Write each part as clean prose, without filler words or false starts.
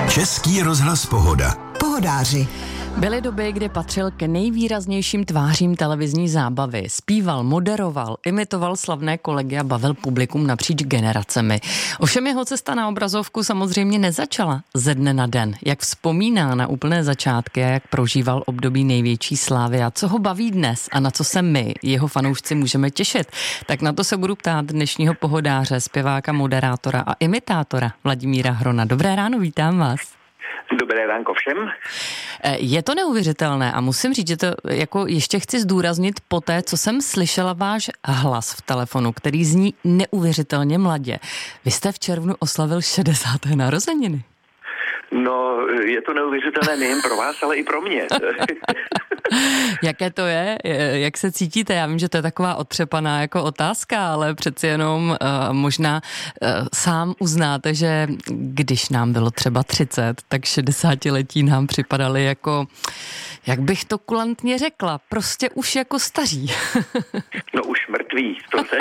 Český rozhlas Pohoda. Pohodáři. Byly doby, kdy patřil k nejvýraznějším tvářím televizní zábavy. Zpíval, moderoval, imitoval slavné kolegy a bavil publikum napříč generacemi. Ovšem jeho cesta na obrazovku samozřejmě nezačala ze dne na den. Jak vzpomíná na úplné začátky a jak prožíval období největší slávy a co ho baví dnes a na co se my, jeho fanoušci, můžeme těšit, tak na to se budu ptát dnešního pohodáře, zpěváka, moderátora a imitátora Vladimíra Hrona. Dobré ráno, vítám vás. Dobré ránko všem. Je to neuvěřitelné a musím říct, že to jako ještě chci zdůraznit po té, co jsem slyšela váš hlas v telefonu, který zní neuvěřitelně mladě. Vy jste v červnu oslavil 60. narozeniny. No, je to neuvěřitelné nejen pro vás, ale i pro mě. Jaké to je? Jak se cítíte? Já vím, že to je taková otřepaná jako otázka, ale přeci jenom možná sám uznáte, že když nám bylo třeba 30, tak 60letí nám připadaly jako, jak bych to kulantně řekla, prostě už jako staří. No už mrtví.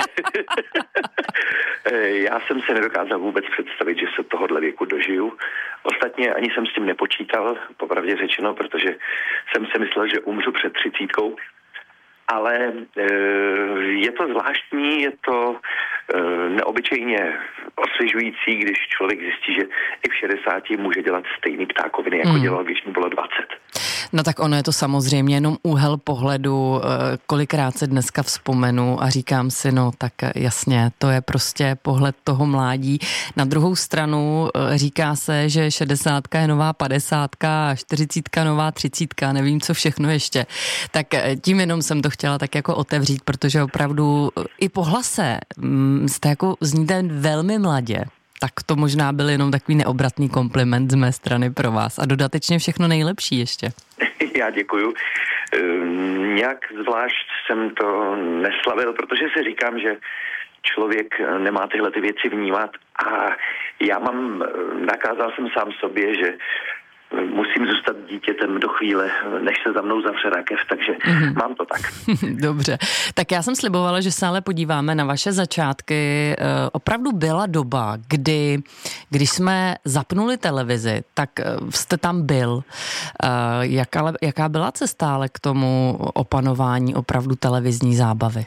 Já jsem se nedokázal vůbec představit, že se tohohle věku dožiju. Ostatně ani jsem s tím nepočítal, popravdě řečeno, protože jsem si myslel, že umřu před 30. Ale je to zvláštní, je to neobyčejně osvěžující, když člověk zjistí, že i v 60 může dělat stejný ptákoviny, jako dělal, když mu bylo 20. No tak ono je to samozřejmě jenom úhel pohledu, kolikrát se dneska vzpomenu a říkám si, no tak jasně, to je prostě pohled toho mládí. Na druhou stranu říká se, že 60 je nová 50 a 40 nová 30, nevím co všechno ještě. Tak tím jenom jsem to chtěla tak jako otevřít, protože opravdu i po hlase jste jako zníte velmi mladě. Tak to možná byl jenom takový neobratný kompliment z mé strany pro vás. A dodatečně všechno nejlepší ještě. Já děkuju. Nějak zvlášť jsem to neslavil, protože si říkám, že člověk nemá tyhle ty věci vnímat a nakázal jsem sám sobě, že musím zůstat dítětem do chvíle, než se za mnou zavře rakev, takže mám to tak. Dobře. Tak já jsem slibovala, že se ale podíváme na vaše začátky. Opravdu byla doba, když jsme zapnuli televizi, tak jste tam byl. Jaká byla cesta ale k tomu opanování opravdu televizní zábavy?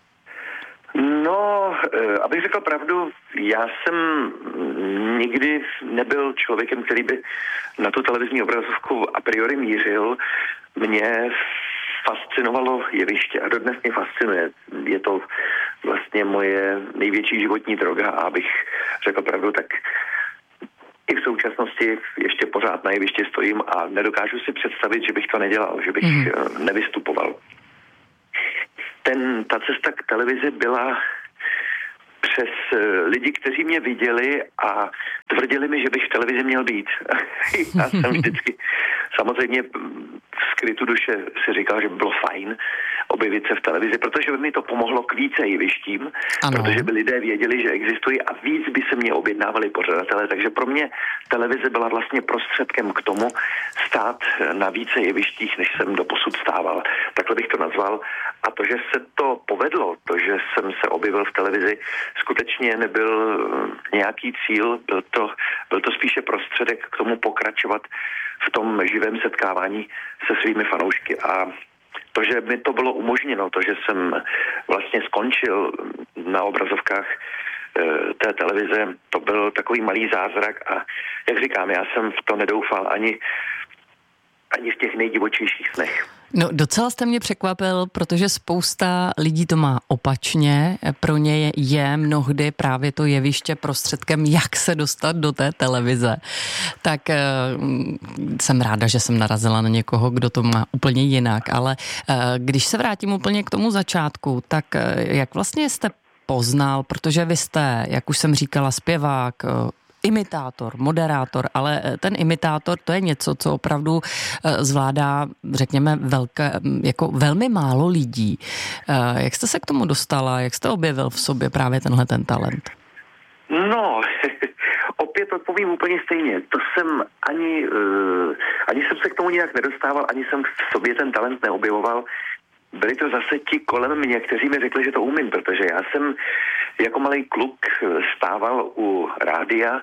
No, abych řekl pravdu, já jsem nikdy nebyl člověkem, který by na tu televizní obrazovku a priori mířil. Mě fascinovalo jeviště a dodnes mě fascinuje. Je to vlastně moje největší životní droga a abych řekl pravdu, tak i v současnosti ještě pořád na jeviště stojím a nedokážu si představit, že bych to nedělal, že bych nevystupoval. Ta cesta k televizi byla přes lidi, kteří mě viděli a tvrdili mi, že bych v televizi měl být. Já jsem vždycky samozřejmě v skrytu duše si říkal, že by bylo fajn objevit se v televizi, protože by mi to pomohlo k více jevištím, protože by lidé věděli, že existují a víc by se mě objednávali pořadatelé, takže pro mě televize byla vlastně prostředkem k tomu stát na více jevištích, než jsem doposud stával. Takhle bych to nazval. A to, že se to povedlo, to, že jsem se objevil v televizi, skutečně nebyl nějaký cíl, byl to spíše prostředek k tomu pokračovat v tom živém setkávání se svými fanoušky. A to, že mi to bylo umožněno, to, že jsem vlastně skončil na obrazovkách té televize, to byl takový malý zázrak a jak říkám, já jsem v to nedoufal ani v těch nejdivočejších snech. No docela jste mě překvapil, protože spousta lidí to má opačně. Pro ně je mnohdy právě to jeviště prostředkem, jak se dostat do té televize. Tak jsem ráda, že jsem narazila na někoho, kdo to má úplně jinak. Ale když se vrátím úplně k tomu začátku, tak jak vlastně jste poznal, protože vy jste, jak už jsem říkala, zpěvák, imitátor, moderátor, ale ten imitátor to je něco, co opravdu zvládá, řekněme, jako velmi málo lidí. Jak jste se k tomu dostala? Jak jste objevil v sobě právě tenhle ten talent? No, opět odpovím úplně stejně. To jsem ani jsem se k tomu nějak nedostával, ani jsem v sobě ten talent neobjevoval. Byli to zase ti kolem mě, kteří mi řekli, že to umím, protože já jsem jako malý kluk stával u rádia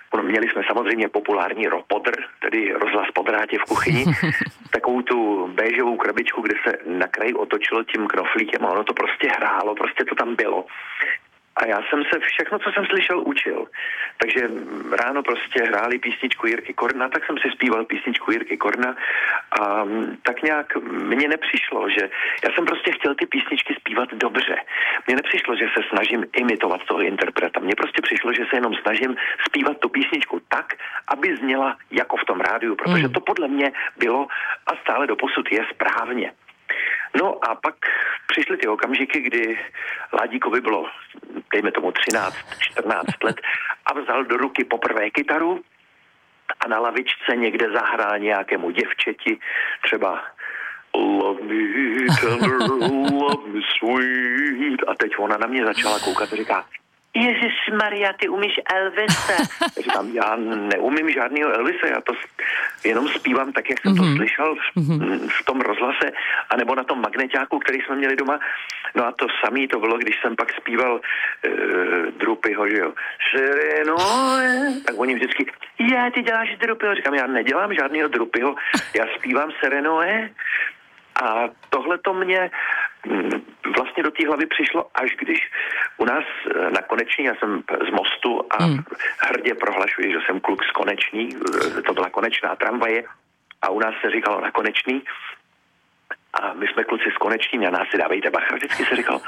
Měli jsme samozřejmě populární ropodr, tedy rozhlas po drátě v kuchyni, takovou tu béžovou krabičku, kde se na kraji otočilo tím knoflíkem a ono to prostě hrálo, prostě to tam bylo. A já jsem se všechno, co jsem slyšel, učil. Takže ráno prostě hráli písničku Jirky Korna, tak jsem si zpíval písničku Jirky Korna a tak nějak mně nepřišlo, že já jsem prostě chtěl ty písničky zpívat dobře. Mně nepřišlo, že se snažím imitovat toho interpreta. Mně prostě přišlo, že se jenom snažím zpívat tu písničku tak, aby zněla jako v tom rádiu, protože to podle mě bylo a stále doposud je správně. No a pak přišly ty okamžiky, kdy Ládíkovi bylo, dejme tomu 13, 14 let a vzal do ruky poprvé kytaru a na lavičce někde zahrál nějakému děvčeti třeba Love me tender, love me sweet. A teď ona na mě začala koukat a říká, Ježišmarja, ty umíš Elvise. Já říkám, já neumím žádnýho Elvise, já to jenom zpívám tak, jak jsem to slyšel v tom rozhlase, anebo na tom magneťáku, který jsme měli doma. No a to samý to bylo, když jsem pak zpíval Drupyho, že jo. Serenoe. Tak oni vždycky, ty děláš Drupyho. Říkám, já nedělám žádnýho Drupyho, já zpívám Serenoe. A tohle to mě vlastně do té hlavy přišlo, až když u nás na Koneční, já jsem z Mostu a hrdě prohlašuji, že jsem kluk z Koneční, to byla Konečná tramvaje a u nás se říkalo na Konečný a my jsme kluci z Koneční, na nás si dávejte bacha, vždycky se říkalo.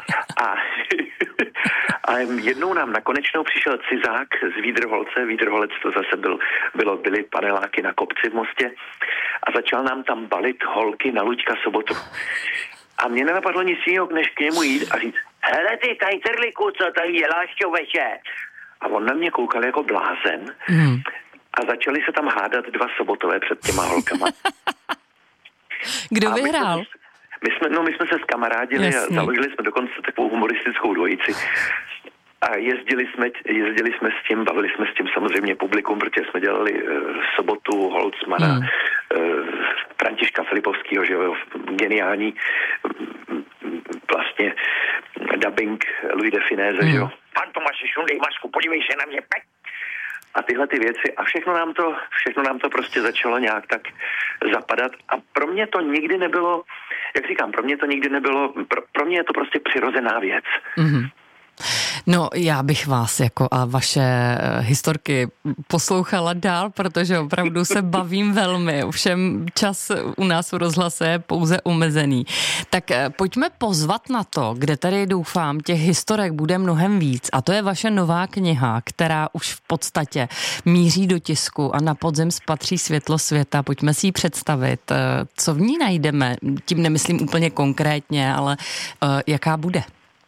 A jednou nám na Konečnou přišel cizák z Vídrholec to zase byly paneláky na kopci v Mostě a začal nám tam balit holky na Luďka Sobotu. A mě nenapadlo nic jiného, než k němu jít a říct, hele ty tajtrliku, co tady děláš čověče? A on na mě koukal jako blázen a začali se tam hádat dva Sobotové před těma holkama. Kdo vyhrál? My jsme se skamarádili a založili jsme dokonce takovou humoristickou dvojici. A jezdili jsme s tím, bavili jsme s tím samozřejmě publikum, protože jsme dělali Sobotu, Holcmana, Františka Filipovského, že jo, geniální vlastně dubbing Louis de Finéze, že jo. Pan Tomáši, šundej masku, podívej se na mě, pek. A tyhle ty věci a všechno nám to prostě začalo nějak tak zapadat a pro mě to nikdy nebylo, jak říkám, pro mě je to prostě přirozená věc. Mm-hmm. No, já bych vás jako a vaše historky poslouchala dál, protože opravdu se bavím velmi. Ovšem čas u nás v rozhlase je pouze omezený. Tak pojďme pozvat na to, kde tady doufám, těch historek bude mnohem víc. A to je vaše nová kniha, která už v podstatě míří do tisku a na podzem spatří světlo světa. Pojďme si ji představit. Co v ní najdeme? Tím nemyslím úplně konkrétně, ale jaká bude?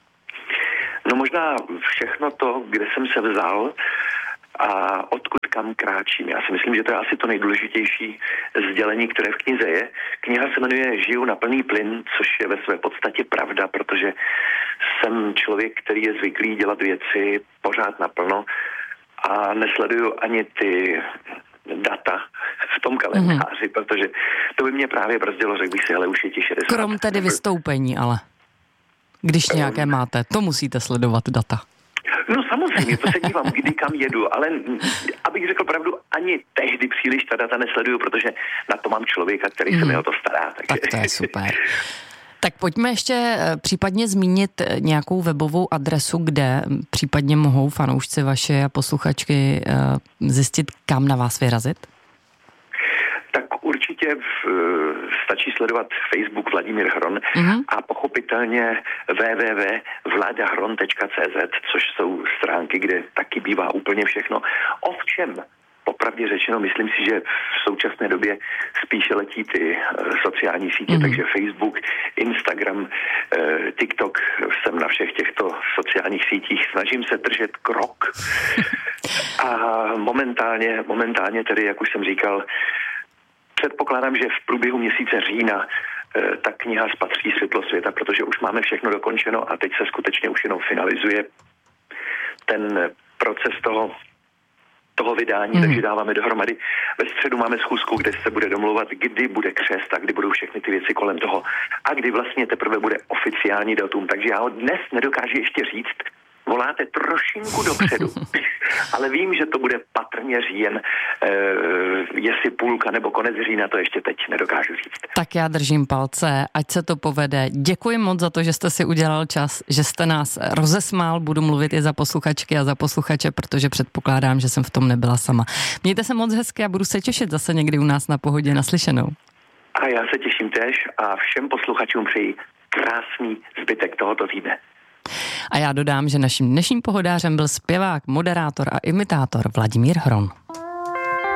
No možná všechno to, kde jsem se vzal a odkud kam kráčím. Já si myslím, že to je asi to nejdůležitější sdělení, které v knize je. Kniha se jmenuje Žiju na plný plyn, což je ve své podstatě pravda, protože jsem člověk, který je zvyklý dělat věci pořád naplno a nesleduju ani ty data v tom kalendáři, protože to by mě právě brzdilo, řekl bych si, ale už je ti 60. Krom tedy vystoupení, ale když nějaké máte, to musíte sledovat data. No samozřejmě, to se dívám, kdy kam jedu, ale abych řekl pravdu, ani tehdy příliš ta data nesleduju, protože na to mám člověka, který se mi o to stará. Tak to je super. Tak pojďme ještě případně zmínit nějakou webovou adresu, kde případně mohou fanoušci vaše a posluchačky zjistit, kam na vás vyrazit? Tak určitě stačí sledovat Facebook Vladimír Hron a pochopitelně www.vladahron.cz, což jsou stránky, kde taky bývá úplně všechno. Ovšem, popravdě řečeno, myslím si, že v současné době spíše letí ty sociální sítě, takže Facebook, Instagram, TikTok, jsem na všech těchto sociálních sítích. Snažím se držet krok a momentálně tedy, jak už jsem říkal, předpokládám, že v průběhu měsíce října ta kniha spatří světlo světa, protože už máme všechno dokončeno a teď se skutečně už jenom finalizuje ten proces toho vydání, takže dáváme dohromady. Ve středu máme schůzku, kde se bude domlouvat, kdy bude křest a kdy budou všechny ty věci kolem toho a kdy vlastně teprve bude oficiální datum. Takže já ho dnes nedokážu ještě říct, voláte trošinku dopředu, ale vím, že to bude patrně říjen, jestli půlka nebo konec října, to ještě teď nedokážu říct. Tak já držím palce, ať se to povede. Děkuji moc za to, že jste si udělal čas, že jste nás rozesmál, budu mluvit i za posluchačky a za posluchače, protože předpokládám, že jsem v tom nebyla sama. Mějte se moc hezky a budu se těšit zase někdy u nás na Pohodě, naslyšenou. A já se těším též a všem posluchačům přeji krásný zbytek tohoto týdne. A já dodám, že naším dnešním pohodářem byl zpěvák, moderátor a imitátor Vladimír Hron.